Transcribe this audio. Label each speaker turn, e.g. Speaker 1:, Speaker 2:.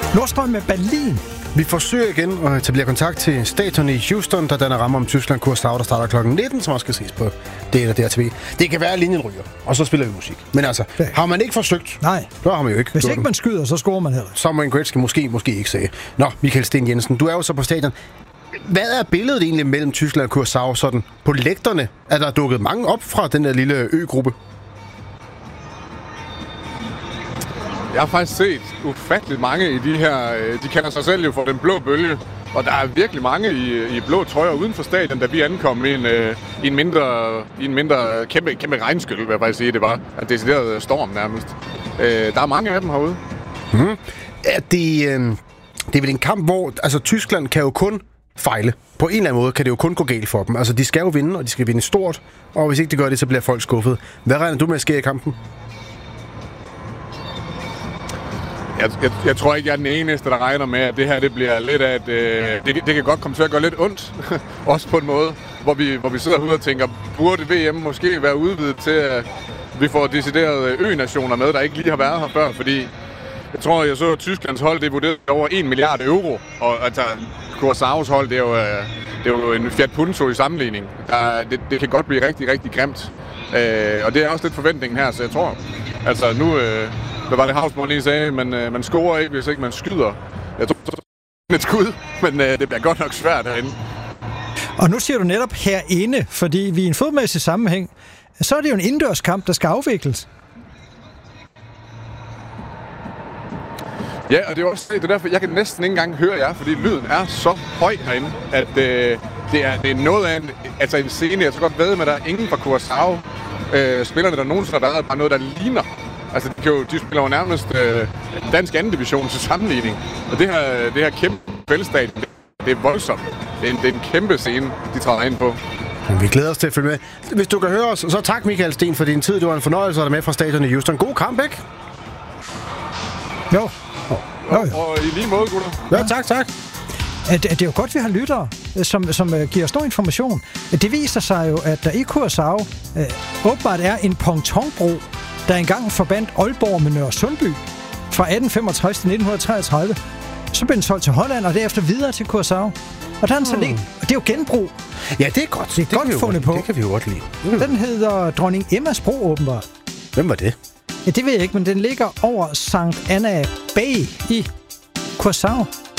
Speaker 1: Nordstrøm med Berlin.
Speaker 2: Vi forsøger igen at etablere kontakt til stadion i Houston, der danner rammer om Tyskland Curaçao, der starter kl. 19, som også skal ses på det eller DRTV. Det kan være, at linjen ryger, og så spiller vi musik. Men altså, har man ikke forsøgt,
Speaker 1: nej,
Speaker 2: så har man jo ikke.
Speaker 1: Hvis ikke man skyder, så scorer man heller.
Speaker 2: Så må en Gretzky måske ikke sige. Nå, Michael Sten Jensen, du er jo så på stadion. Hvad er billedet egentlig mellem Tyskland og Curaçao sådan på lægterne? Er der dukket mange op fra den der lille øgruppe?
Speaker 3: Jeg har faktisk set ufatteligt mange i de her... De kalder sig selv jo for den blå bølge. Og der er virkelig mange i blå trøjer uden for stadion, da vi ankom i en mindre kæmpe regnskyld, vil jeg faktisk sige, det var. En decideret storm nærmest. Der er mange af dem herude.
Speaker 2: Mm. Det er vel en kamp, hvor altså, Tyskland kan jo kun fejle. På en eller anden måde kan det jo kun gå galt for dem. Altså, de skal jo vinde, og de skal vinde stort. Og hvis ikke de gør det, så bliver folk skuffet. Hvad regner du med at ske i kampen?
Speaker 3: Jeg tror ikke, jeg er den eneste, der regner med, at det her det bliver lidt af det kan godt komme til at gøre lidt ondt. Også på en måde, hvor vi sidder ude og tænker, burde VM måske være udvidet til, at vi får deciderede ø-nationer med, der ikke lige har været her før. Fordi jeg tror, jeg så, at Tysklands hold det er vurderet over 1 milliard euro. Og altså, Curaçaos hold, det er jo en Fiat Punto i sammenligning. Det kan godt blive rigtig, rigtig grimt. Og det er også lidt forventningen her, så jeg tror, altså nu... Hvad var det, Havsborg lige sagde? Man scorer ikke, hvis ikke man skyder. Jeg tror, det er et skud, men det bliver godt nok svært herinde.
Speaker 1: Og nu siger du netop herinde, fordi vi i en fodmæssig sammenhæng, så er det jo en indendørskamp, der skal afvikles.
Speaker 3: Ja, og det er også det er derfor, jeg kan næsten ikke engang høre jer, fordi lyden er så høj herinde, at det er noget af en scene. Jeg tror godt ved med, at der er ingen fra Curaçao spillerne, der nogensinde har været, bare noget, der ligner. Altså, de spiller jo nærmest dansk anden division til sammenligning. Og det her kæmpe fællesstadion, det er voldsomt. Det er en kæmpe scene, de træder ind på.
Speaker 2: Vi glæder os til at følge med. Hvis du kan høre os, så tak Michael Sten for din tid. Det var en fornøjelse at være med fra stadion i Houston. God kamp, ikke?
Speaker 1: Jo.
Speaker 3: Og i lige måde, gutter.
Speaker 2: Ja, tak.
Speaker 1: Det er jo godt, vi har lyttere, som giver os noget information. Det viser sig jo, at der i Curaçao åbenbart er en pontonbro, der engang forbandt Aalborg med Nørresundby fra 1865 til 1933. Så blev den solgt til Holland, og derefter videre til Curaçao. Og der er den så og det er jo genbrug.
Speaker 2: Ja, det er godt.
Speaker 1: Det er godt fundet på.
Speaker 2: Det kan vi jo godt lide.
Speaker 1: Den hedder Dronning Emmas Bro, åbenbart.
Speaker 2: Hvem var det?
Speaker 1: Ja, det ved jeg ikke, men den ligger over St. Anna Bay i Curaçao.